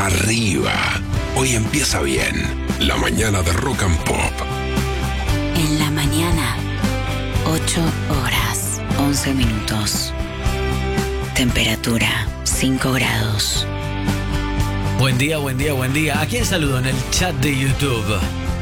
arriba. Hoy empieza bien. La mañana de Rock and Pop. En la mañana, 8 horas, 11 minutos. Temperatura, 5 grados. Buen día, buen día, buen día. ¿A quién saludo en el chat de YouTube?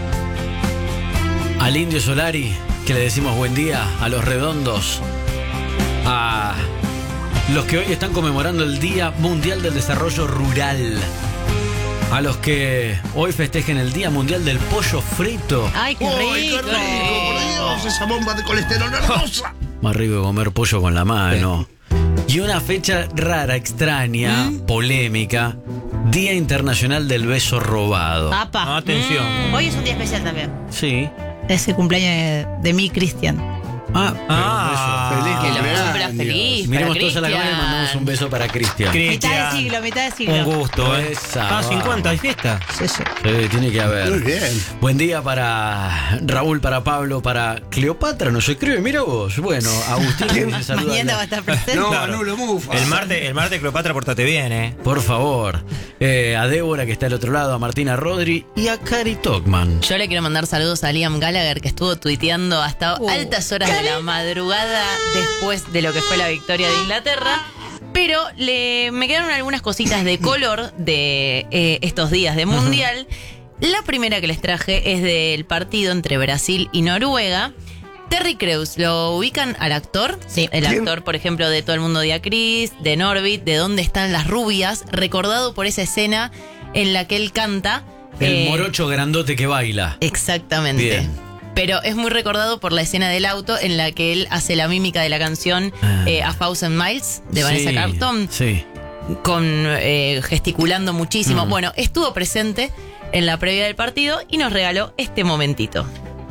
Al Indio Solari, que le decimos buen día. A los redondos. A los que hoy están conmemorando el Día Mundial del Desarrollo Rural. A los que hoy festejen el Día Mundial del Pollo Frito. ¡Ay, qué rico! ¡Por Dios! Esa bomba de colesterol hermosa. Más rico que comer pollo con la mano. Y una fecha rara, extraña, polémica. Día Internacional del Beso Robado. ¡Apa! Atención. Hoy es un día especial también. Sí. Es el cumpleaños de mi Cristian. Feliz Que lo cumpleaños. cumpla feliz. Miremos para todos a la cámara y Cristian. mandamos un beso para Cristian. Mitad de siglo, mitad de siglo. Un gusto, ¿eh? Esa, 50, ¿hay fiesta? Sí, sí. Sí, tiene que haber. Muy bien. Buen día para Raúl, para Pablo, para Cleopatra, no se escribe, mira vos. Bueno, Agustín que dice saluda. Mañana va a estar presente. No, Claro. Manulo Mufa. El martes, Cleopatra, portate bien, ¿eh? Por favor. A Débora, que está al otro lado, a Martina Rodri y a Cari Togman. Yo le quiero mandar saludos a Liam Gallagher, que estuvo tuiteando hasta altas horas de la madrugada después de lo que fue la victoria de Inglaterra. Pero me quedaron algunas cositas de color de estos días de Mundial. La primera que les traje es del partido entre Brasil y Noruega. Terry Crews, ¿lo ubican al actor? Sí. El ¿Quién? actor, por ejemplo, de Todo el Mundo odia a Chris, de Norbit, de Dónde están las rubias, recordado por esa escena en la que él canta. El morocho grandote que baila. Exactamente. Bien. Pero es muy recordado por la escena del auto en la que él hace la mímica de la canción A Thousand Miles de Vanessa Carlton, Sí. con gesticulando muchísimo. Bueno, estuvo presente en la previa del partido y nos regaló este momentito.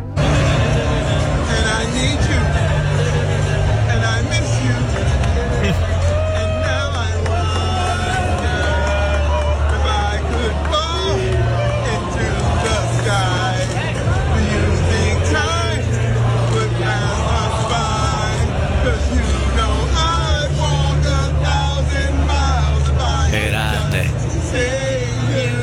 And I need you, and I miss you, and now I wonder if I could fall into the sky. Do you think time would pass us by? 'Cause you know I'd walk 1,000 miles if I Qué grande. say you.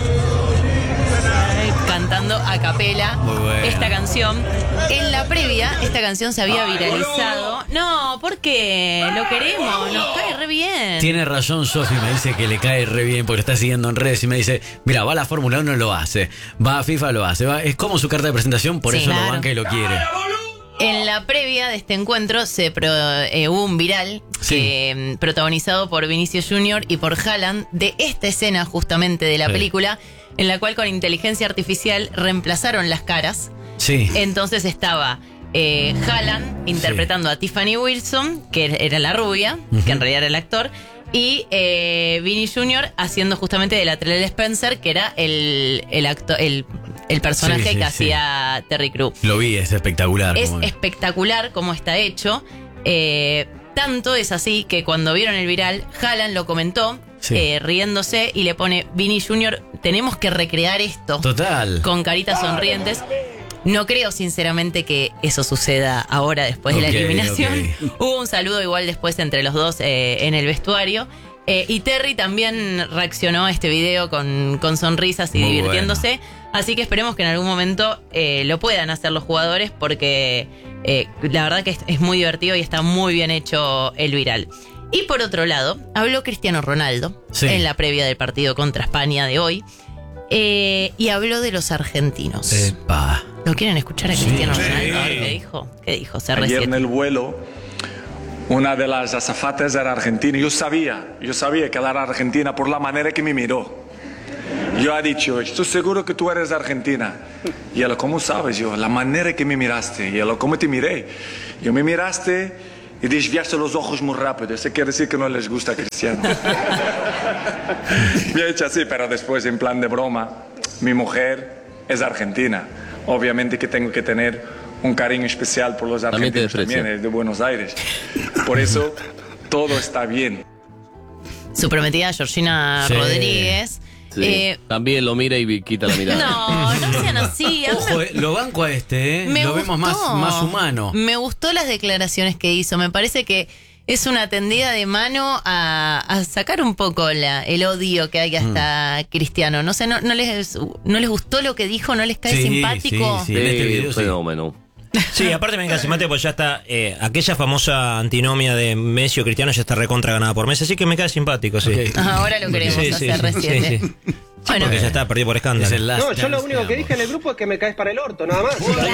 Cantando a capela Muy bueno. esta canción. En la previa, esta canción se había viralizado. No, porque lo queremos, nos cae re bien. Tiene razón Sofi, me dice que le cae re bien porque está siguiendo en redes y me dice, mira, va a la Fórmula 1 lo hace, va a FIFA lo hace, es como su carta de presentación, por Sí, eso claro. lo banca y lo quiere. En la previa de este encuentro hubo un viral Sí. protagonizado por Vinicius Jr. y por Haaland de esta escena justamente de la Sí. película, en la cual con inteligencia artificial reemplazaron las caras. Sí. Entonces estaba Haaland interpretando a Tiffany Wilson, que era la rubia, que en realidad era el actor, y Vinny Jr. haciendo justamente de la Trell Spencer, que era el personaje Sí, sí, que sí. hacía Terry Crews. Lo vi, es espectacular. Es como- espectacular cómo está hecho. Tanto es así que cuando vieron el viral, Haaland lo comentó, Sí. riéndose, y le pone, Vinny Jr., tenemos que recrear esto Total. con caritas sonrientes. No creo sinceramente que eso suceda ahora después de la Ok, eliminación. ok. Hubo un saludo igual después entre los dos en el vestuario. Y Terry también reaccionó a este video con sonrisas y Muy divirtiéndose. Así que esperemos que en algún momento lo puedan hacer los jugadores, porque la verdad que es muy divertido y está muy bien hecho el viral. Y por otro lado, habló Cristiano Ronaldo Sí. en la previa del partido contra España de hoy. Y habló de los argentinos. Epa. ¿Lo quieren escuchar a Cristiano Sí. Ronaldo? A ver qué dijo. ¿Qué dijo? Ayer en CR7. el vuelo, una de las azafatas era argentina. Yo sabía que era argentina por la manera que me miró. Yo he dicho, estoy seguro que tú eres argentina. Y él, ¿cómo sabes? Yo, la manera que me miraste. Y él, ¿cómo te miré? Yo me miraste y desviaste los ojos muy rápido. Eso quiere decir que no les gusta a Cristiano. Me he hecho así, pero después, en plan de broma, mi mujer es argentina. Obviamente que tengo que tener un cariño especial por los También te argentinos, desprecia. también es de Buenos Aires. Por eso, todo está bien. Su prometida Georgina Sí. Rodríguez. Sí. También lo mira y quita la mirada. No sean así. A mí Ojo, lo banco a este, me lo vemos gustó. más humano. Me gustó las declaraciones que hizo. Me parece que es una tendida de mano a sacar un poco el odio que hay hasta Cristiano. No sé, no les gustó lo que dijo, no les cae simpático. Sí, en este video fenómeno. Sí, aparte me encanta simpático porque ya está aquella famosa antinomia de Messi o Cristiano ya está recontra ganada por Messi, así que me cae simpático, sí. Okay. Ahora lo queremos hacer reciente. Sí. Bueno, Porque ya está perdido por escándalo. No, yo lo único que dije en el grupo es que me caes para el orto, nada más. Por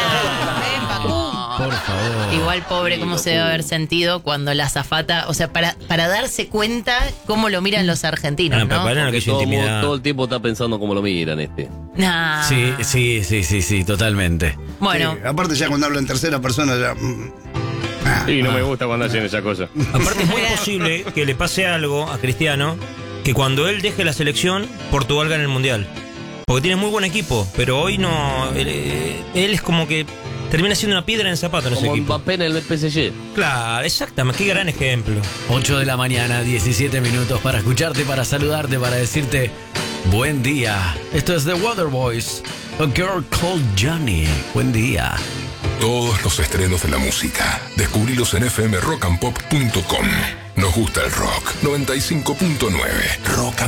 favor. igual pobre cómo se debe haber sentido cuando la azafata, o sea, para darse cuenta cómo lo miran los argentinos, ¿no? Porque todo el tiempo está pensando cómo lo miran Nah. Sí, totalmente. Bueno. Sí, aparte ya cuando hablo en tercera persona ya... Y no me gusta cuando hacen esa cosa. Aparte es muy posible que le pase algo a Cristiano, que cuando él deje la selección, Portugal gane el Mundial. Porque tiene muy buen equipo, pero hoy no... Él es como que termina siendo una piedra en el zapato en ese Como equipo. Mbappé en el PSG. Claro, exactamente, qué gran ejemplo. 8 de la mañana, 17 minutos para escucharte, para saludarte, para decirte buen día. Esto es The Waterboys, A Girl Called Johnny. Buen día. Todos los estrenos de la música. Descubrilos en fmrockandpop.com. Nos gusta el rock. 95.9. Rock and